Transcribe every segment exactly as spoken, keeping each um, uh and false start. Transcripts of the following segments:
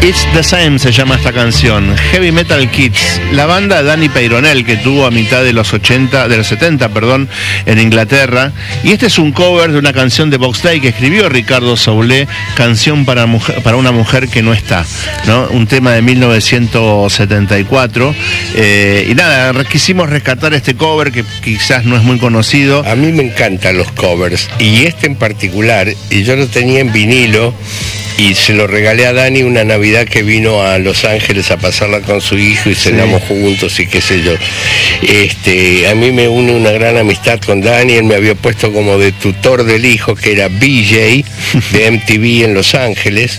It's the Same se llama esta canción. Heavy Metal Kids, la banda Danny Peyronel, que tuvo a mitad de los ochenta, de los setenta, perdón, en Inglaterra. Y este es un cover de una canción de Box Day que escribió Ricardo Soule, Canción para, mujer, para una mujer que no está, ¿no? Un tema de mil novecientos setenta y cuatro. Eh, y nada, quisimos rescatar este cover que quizás no es muy conocido. A mí me encantan los covers, y este en particular, y yo lo tenía en vinilo, y se lo regalé a Dani una Navidad que vino a Los Ángeles a pasarla con su hijo y cenamos sí. juntos y qué sé yo. Este, a mí me une una gran amistad con Dani. Él me había puesto como de tutor del hijo, que era B J de M T V en Los Ángeles.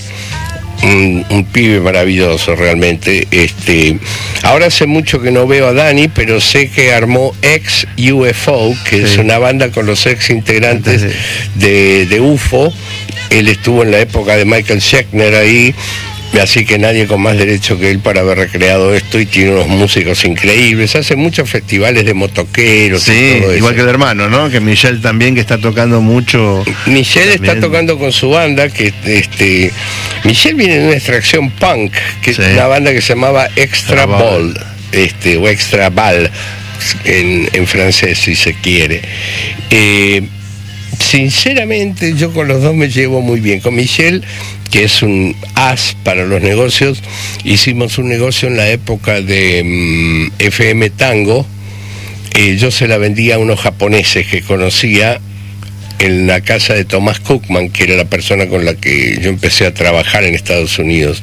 Un, un pibe maravilloso realmente. Este, ahora hace mucho que no veo a Dani, pero sé que armó Ex U F O, que sí. es una banda con los ex integrantes sí. de, de U F O. Él estuvo en la época de Michael Schechner ahí, así que nadie con más derecho que él para haber recreado esto, y tiene unos músicos increíbles. Hace muchos festivales de motoqueros. Sí, y todo igual eso. que el hermano, ¿no? Que Michelle también, que está tocando mucho. Michelle también. está tocando con su banda, que este Michelle viene de una extracción punk, que sí. es una banda que se llamaba Extra Ball, este, o Extra Ball en, en francés, si se quiere. Eh, Sinceramente, yo con los dos me llevo muy bien. Con Michelle, que es un as para los negocios, hicimos un negocio en la época de um, F M Tango. Eh, yo se la vendía a unos japoneses que conocía en la casa de Thomas Cookman, que era la persona con la que yo empecé a trabajar en Estados Unidos.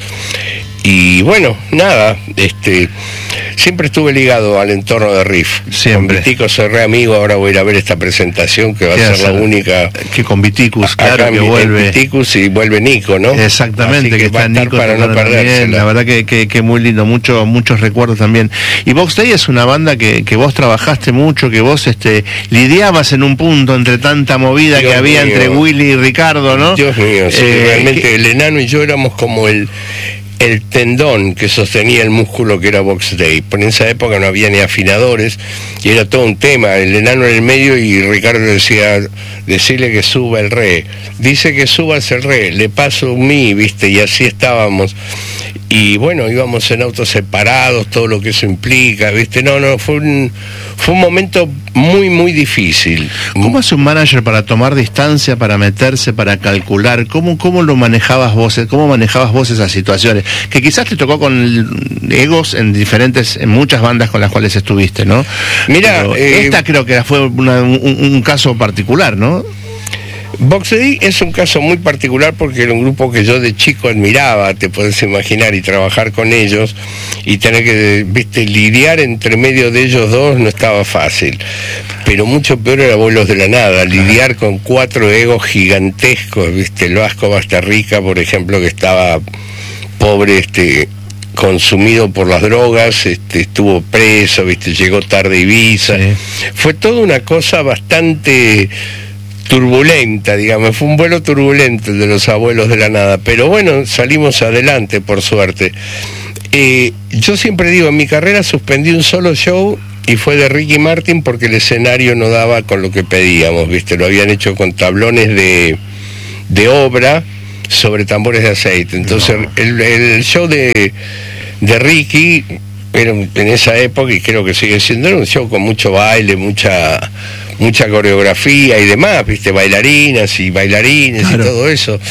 Y bueno, nada, este, siempre estuve ligado al entorno de Riff. Siempre. Con Viticus soy re amigo, ahora voy a ir a ver esta presentación que va a ser hacer? la única. Que con Viticus, claro, acá que en, vuelve. En Viticus y vuelve Nico, ¿no? Exactamente, así que, que está Nico para no perdérsela. La verdad que, que, que muy lindo, mucho, muchos recuerdos también. Y Box Day es una banda que, que vos trabajaste mucho, que vos este, lidiabas en un punto entre tanta movida Dios que había mío. entre Willy y Ricardo, ¿no? Dios mío, sí, eh, realmente que... el enano y yo éramos como el... el tendón que sostenía el músculo que era Box Day. Por en esa época no había ni afinadores y era todo un tema, el enano en el medio, y Ricardo decía, decirle que suba el re, dice que subas el re, le paso un mi, viste, y así estábamos. Y bueno, íbamos en autos separados, todo lo que eso implica, viste, no, no, fue un, fue un momento muy, muy difícil. ¿Cómo hace un manager para tomar distancia, para meterse, para calcular? ¿Cómo, cómo lo manejabas vos? ¿Cómo manejabas vos esas situaciones? Que quizás te tocó con egos en diferentes, en muchas bandas con las cuales estuviste, ¿no? Mira, eh, esta creo que fue una, un, un caso particular, ¿no? Box Day es un caso muy particular porque era un grupo que yo de chico admiraba, te podés imaginar, y trabajar con ellos y tener que, viste, lidiar entre medio de ellos dos no estaba fácil. Pero mucho peor era Vuelos de la Nada, lidiar con cuatro egos gigantescos, viste, el Vasco Bastarrica, por ejemplo, que estaba pobre, este... consumido por las drogas, este, estuvo preso, viste, llegó tarde a Ibiza. Sí. Fue toda una cosa bastante turbulenta, digamos, fue un vuelo turbulento el de los Abuelos de la Nada, pero bueno, salimos adelante, por suerte. Eh, yo siempre digo, en mi carrera suspendí un solo show y fue de Ricky Martin porque el escenario no daba con lo que pedíamos, viste, lo habían hecho con tablones de, de obra sobre tambores de aceite. Entonces no. el, el show de, de Ricky era en esa época, y creo que sigue siendo, era un show con mucho baile, mucha mucha coreografía y demás, viste, bailarinas y bailarines, claro, y todo eso,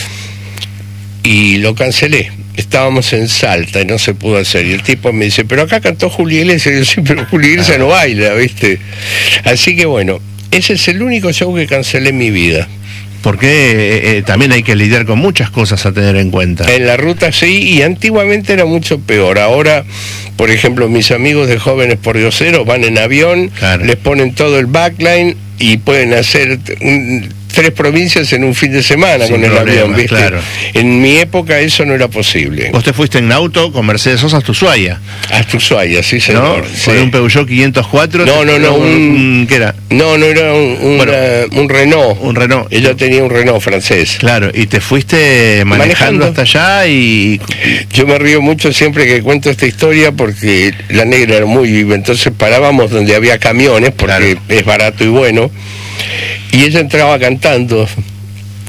y lo cancelé. Estábamos en Salta y no se pudo hacer, y el tipo me dice, pero acá cantó Julio Iglesias, y yo sí, pero Julio Iglesias ah. no baila, viste. Así que bueno, ese es el único show que cancelé en mi vida. Porque eh, eh, también hay que lidiar con muchas cosas a tener en cuenta. En la ruta sí, y antiguamente era mucho peor. Ahora, por ejemplo, mis amigos de Jóvenes Pordioseros van en avión, claro, les ponen todo el backline y pueden hacer un, tres provincias en un fin de semana sin con el problema, avión, ¿viste? Claro. En mi época eso no era posible. Vos te fuiste en auto con Mercedes Sosa hasta Ushuaia. Hasta Ushuaia, sí, señor. ¿No? Sí. Con un Peugeot quinientos cuatro. No, no, no. Un, un, ¿Qué era? No, no era un, un, bueno, una, un Renault. Un Renault. Ella tenía un Renault francés. Claro, y te fuiste manejando, manejando hasta allá y... Yo me río mucho siempre que cuento esta historia porque la negra era muy viva, entonces parábamos donde había camiones porque claro, es barato y bueno. Y ella entraba cantando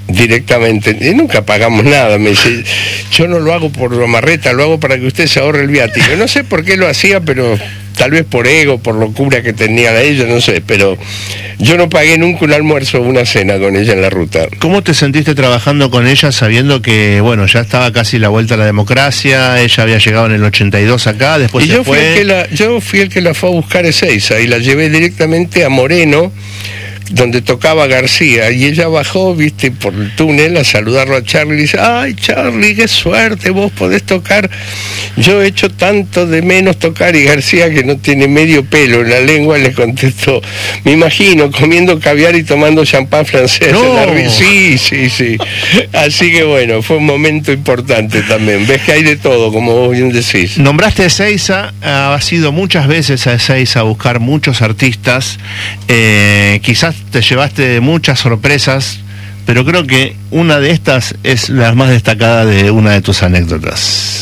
directamente, y nunca pagamos nada. Me dice, yo no lo hago por amarreta, lo hago para que usted se ahorre el viático. No sé por qué lo hacía, pero tal vez por ego, por locura que tenía de ella, no sé, pero yo no pagué nunca un almuerzo o una cena con ella en la ruta. ¿Cómo te sentiste trabajando con ella sabiendo que, bueno, ya estaba casi la vuelta a la democracia, ella había llegado en el ochenta y dos acá, después y se yo fue? Fui el que la, yo fui el que la fue a buscar a Ezeiza y la llevé directamente a Moreno, donde tocaba García, y ella bajó, viste, por el túnel a saludarlo a Charlie y dice, ay Charlie, qué suerte, vos podés tocar, yo he hecho tanto de menos tocar, y García, que no tiene medio pelo en la lengua, le contestó, me imagino, comiendo caviar y tomando champán francés. No. En la... Sí, sí, sí. Así que bueno, fue un momento importante también, ves que hay de todo, como vos bien decís. Nombraste a Ezeiza, has ido muchas veces a Ezeiza a buscar muchos artistas, eh, quizás te llevaste muchas sorpresas, pero creo que una de estas es la más destacada de una de tus anécdotas.